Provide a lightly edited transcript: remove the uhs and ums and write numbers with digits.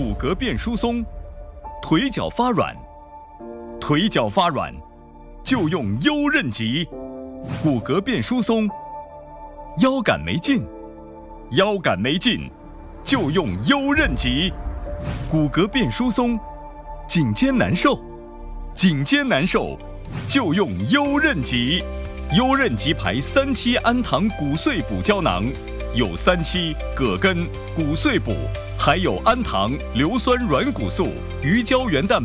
骨骼变疏松，腿脚发软，就用优韧脊；骨骼变疏松，腰杆没劲，就用优韧脊；骨骼变疏松，颈肩难受，就用优韧脊。优韧脊牌3期氨糖骨碎补胶囊，有3期葛根、骨碎补，还有氨糖、硫酸软骨素、鱼胶原蛋白。